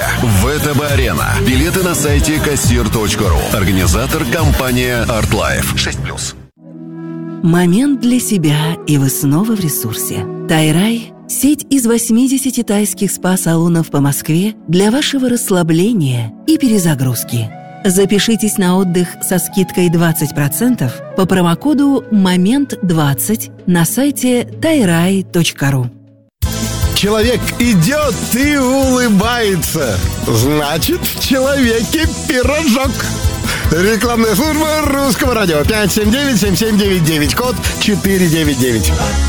апреля. ВТБ-арена. Билеты на сайте kassir.ru. Организатор компания ArtLife. 6+. Момент для себя, и вы снова в ресурсе. Тайрай – сеть из 80 тайских спа-салонов по Москве для вашего расслабления и перезагрузки. Запишитесь на отдых со скидкой 20% по промокоду «Момент20» на сайте tairai.ru. Человек идет и улыбается. Значит, в человеке пирожок. Рекламная служба Русского радио. 579-7799, код 499.